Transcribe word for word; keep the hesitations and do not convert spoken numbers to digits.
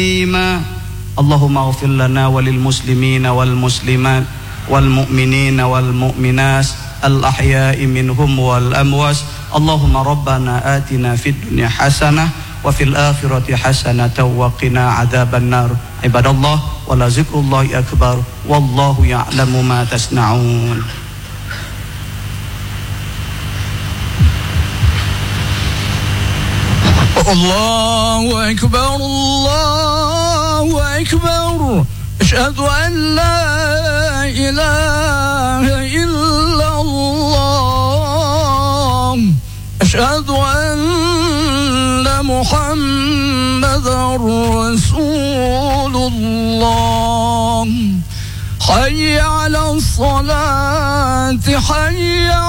اللهم اغفر لنا وللمسلمين والمسلمات والمؤمنين والمؤمنات الأحياء منهم والأموات. اللهم ربنا آتنا في الدنيا حسنة وفي الآخرة حسنة وقنا عذاب النار. عباد الله، ولذكر الله أكبر والله يعلم ما تصنعون. الله أكبر الله أكبر أشهد أن لا إله إلا الله أشهد أن محمدا رسول الله. حي على الصلاة حي